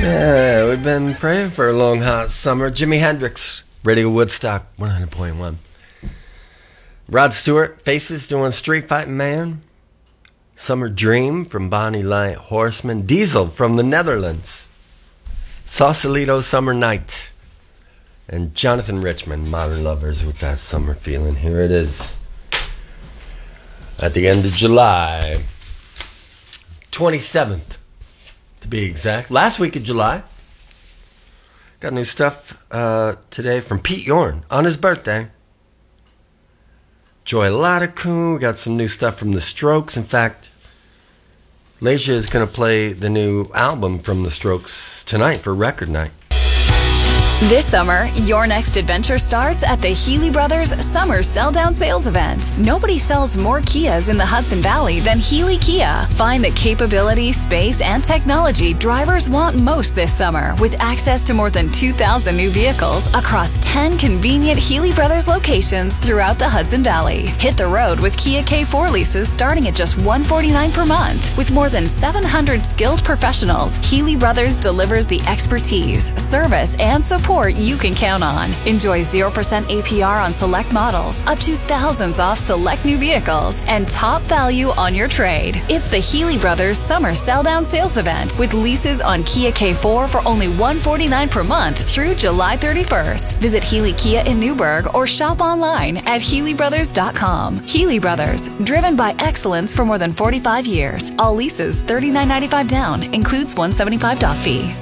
Yeah, we've been praying for a long, hot summer. Jimi Hendrix, Radio Woodstock, 100.1. Rod Stewart, Faces doing Street Fighting Man. Summer Dream from Bonnie Light Horseman. Diesel from the Netherlands. Sausalito, Summer Night. And Jonathan Richman, Modern Lovers, with that summer feeling. Here it is. At the end of July. 27th. To be exact. Last week of July. Got new stuff today from Pete Yorn on his birthday. Joy Latacoon. We got some new stuff from The Strokes. In fact, Leisha is going to play the new album from The Strokes tonight for record night. This summer, your next adventure starts at the Healy Brothers Summer Sell-Down Sales Event. Nobody sells more Kias in the Hudson Valley than Healy Kia. Find the capability, space, and technology drivers want most this summer with access to more than 2,000 new vehicles across 10 convenient Healy Brothers locations throughout the Hudson Valley. Hit the road with Kia K4 leases starting at just $149 per month. With more than 700 skilled professionals, Healy Brothers delivers the expertise, service, and support you can count on. Enjoy 0% APR on select models, up to thousands off select new vehicles, and top value on your trade. It's the Healy Brothers Summer Sell-Down Sales Event with leases on Kia K4 for only $149 per month through July 31st. Visit Healy Kia in Newburgh or shop online at HealyBrothers.com. Healy Brothers, driven by excellence for more than 45 years. All leases $39.95 down, includes $175 doc fee.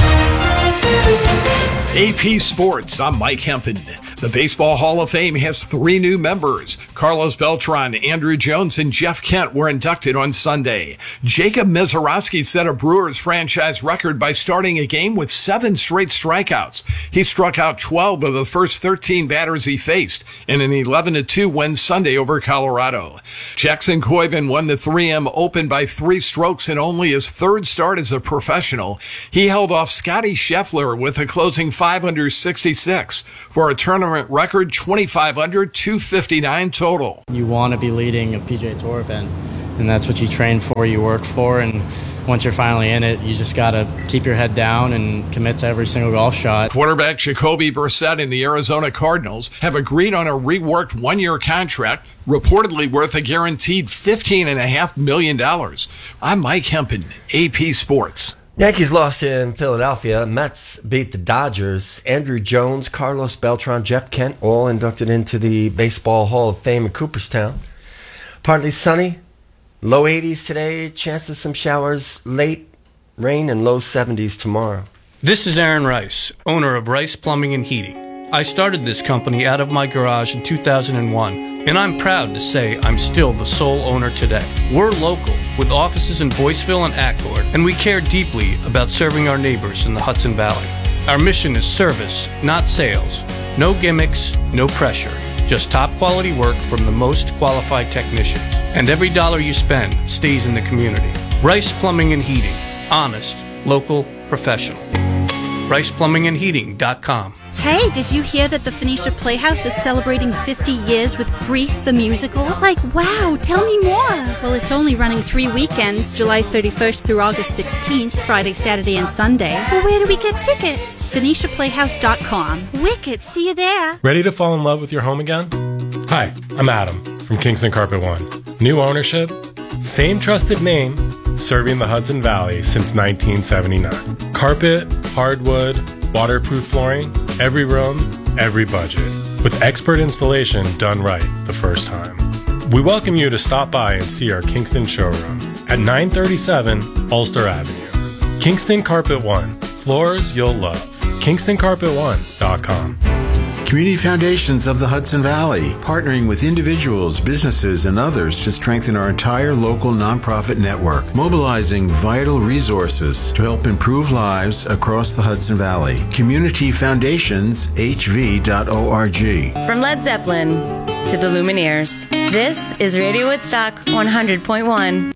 AP Sports, I'm Mike Hempen. The Baseball Hall of Fame has 3 new members. Carlos Beltran, Andrew Jones, and Jeff Kent were inducted on Sunday. Jacob Mezorowski set a Brewers franchise record by starting a game with 7 straight strikeouts. He struck out 12 of the first 13 batters he faced in an 11-2 win Sunday over Colorado. Jackson Koiven won the 3M Open by 3 strokes in only his 3rd start as a professional. He held off Scotty Scheffler with a closing 5 under 66 for a tournament record 25 under 259 total. You want to be leading a PGA Tour event, and that's what you train for, you work for, and once you're finally in it, you just got to keep your head down and commit to every single golf shot. Quarterback Jacoby Brissett and the Arizona Cardinals have agreed on a reworked 1-year contract, reportedly worth a guaranteed $15.5 million. I'm Mike Hempen, AP Sports. Yankees lost in Philadelphia. Mets beat the Dodgers. Andrew Jones, Carlos Beltran, Jeff Kent, all inducted into the Baseball Hall of Fame in Cooperstown. Partly sunny, low 80s today, chance of some showers late, rain and low 70s tomorrow. This is Aaron Rice, owner of Rice Plumbing and Heating. I started this company out of my garage in 2001, and I'm proud to say I'm still the sole owner today. We're local, with offices in Boyceville and Accord, and we care deeply about serving our neighbors in the Hudson Valley. Our mission is service, not sales. No gimmicks, no pressure. Just top quality work from the most qualified technicians. And every dollar you spend stays in the community. Rice Plumbing and Heating. Honest, local, professional. RicePlumbingandHeating.com. Hey, did you hear that the Phoenicia Playhouse is celebrating 50 years with Grease the Musical? Like, wow, tell me more. Well, it's only running 3 weekends, July 31st through August 16th, Friday, Saturday, and Sunday. Well, where do we get tickets? PhoeniciaPlayhouse.com. Wicked, see you there. Ready to fall in love with your home again? Hi, I'm Adam from Kingston Carpet One. New ownership, same trusted name, serving the Hudson Valley since 1979. Carpet, hardwood, waterproof flooring, every room, every budget, with expert installation done right the first time. We welcome you to stop by and see our Kingston showroom at 937 Ulster Avenue. Kingston Carpet One, floors you'll love. KingstonCarpet1.com. Community Foundations of the Hudson Valley, partnering with individuals, businesses, and others to strengthen our entire local nonprofit network, mobilizing vital resources to help improve lives across the Hudson Valley. CommunityFoundationshv.org. From Led Zeppelin to the Lumineers, this is Radio Woodstock 100.1.